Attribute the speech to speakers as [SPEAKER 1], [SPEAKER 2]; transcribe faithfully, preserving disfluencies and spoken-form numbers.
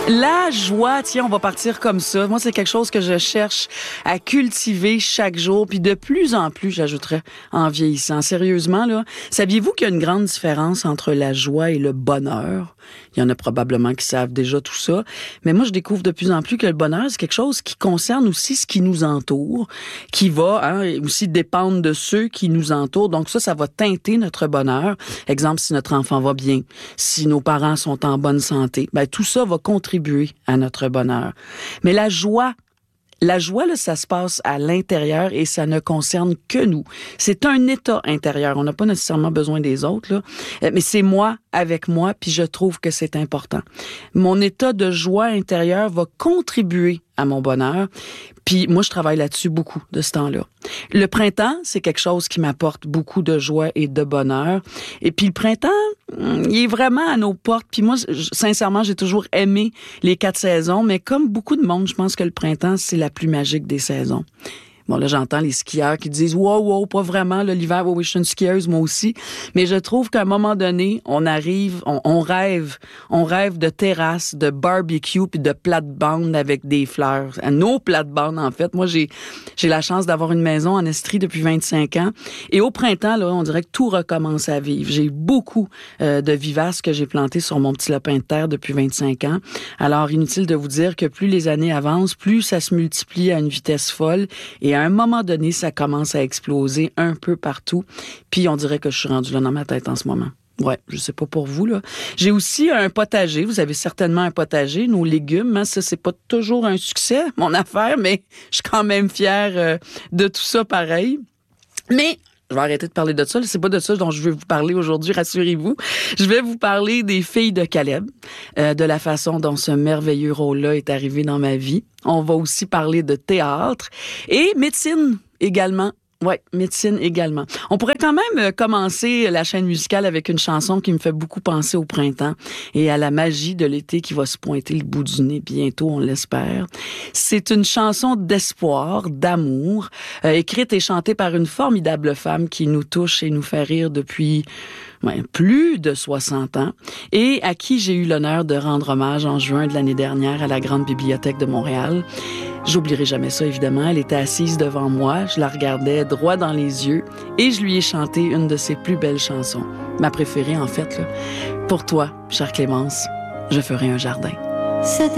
[SPEAKER 1] La joie, tiens, on va partir comme ça. Moi, c'est quelque chose que je cherche à cultiver chaque jour, puis de plus en plus, j'ajouterais, en vieillissant. Sérieusement, là, saviez-vous qu'il y a une grande différence entre la joie et le bonheur? Il y en a probablement qui savent déjà tout ça. Mais moi, je découvre de plus en plus que le bonheur, c'est quelque chose qui concerne aussi ce qui nous entoure, qui va hein, aussi dépendre de ceux qui nous entourent. Donc ça, ça va teinter notre bonheur. Exemple, si notre enfant va bien, si nos parents sont en bonne santé, ben tout ça va contribuer à notre bonheur. Mais la joie, La joie, là, ça se passe à l'intérieur et ça ne concerne que nous. C'est un état intérieur. On n'a pas nécessairement besoin des autres, là. Mais c'est moi avec moi, puis je trouve que c'est important. Mon état de joie intérieure va contribuer à mon bonheur. Puis moi, je travaille là-dessus beaucoup de ce temps-là. Le printemps, c'est quelque chose qui m'apporte beaucoup de joie et de bonheur. Et puis le printemps, il est vraiment à nos portes. Puis moi, sincèrement, j'ai toujours aimé les quatre saisons, mais comme beaucoup de monde, je pense que le printemps, c'est la plus magique des saisons. Bon, là, j'entends les skieurs qui disent « Wow, wow, pas vraiment, là, l'hiver, oui, oui, je suis une skieuse, moi aussi. » Mais je trouve qu'à un moment donné, on arrive, on, on rêve, on rêve de terrasses, de barbecue puis de plates-bandes avec des fleurs. Nos plates-bandes, en fait. Moi, j'ai j'ai la chance d'avoir une maison en Estrie depuis vingt-cinq ans. Et au printemps, là, on dirait que tout recommence à vivre. J'ai beaucoup euh, de vivaces que j'ai plantées sur mon petit lopin de terre depuis vingt-cinq ans. Alors, inutile de vous dire que plus les années avancent, plus ça se multiplie à une vitesse folle. Et à un moment donné, ça commence à exploser un peu partout. Puis on dirait que je suis rendue là dans ma tête en ce moment. Ouais, je sais pas pour vous, là. J'ai aussi un potager. Vous avez certainement un potager. Nos légumes, hein, ça, c'est pas toujours un succès, mon affaire, mais je suis quand même fière euh, de tout ça pareil. Mais je vais arrêter de parler de ça. C'est pas de ça dont je veux vous parler aujourd'hui, rassurez-vous. Je vais vous parler des filles de Caleb, euh, de la façon dont ce merveilleux rôle-là est arrivé dans ma vie. On va aussi parler de théâtre et médecine également. Ouais, médecine également. On pourrait quand même commencer la chaîne musicale avec une chanson qui me fait beaucoup penser au printemps et à la magie de l'été qui va se pointer le bout du nez bientôt, on l'espère. C'est une chanson d'espoir, d'amour, euh, écrite et chantée par une formidable femme qui nous touche et nous fait rire depuis ouais, plus de soixante ans et à qui j'ai eu l'honneur de rendre hommage en juin de l'année dernière à la Grande Bibliothèque de Montréal. J'oublierai jamais ça, évidemment. Elle était assise devant moi, je la regardais droit dans les yeux et je lui ai chanté une de ses plus belles chansons. Ma préférée, en fait, là. Pour toi, chère Clémence, je ferai un jardin.
[SPEAKER 2] Cet